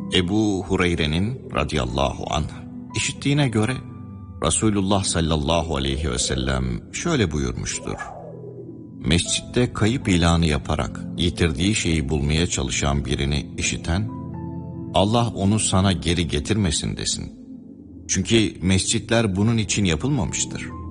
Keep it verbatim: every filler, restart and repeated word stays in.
Ebu Hureyre'nin radıyallahu anh işittiğine göre Resulullah sallallahu aleyhi ve sellem şöyle buyurmuştur: mescitte kayıp ilanı yaparak yitirdiği şeyi bulmaya çalışan birini işiten, Allah onu sana geri getirmesin desin. Çünkü mescitler bunun için yapılmamıştır.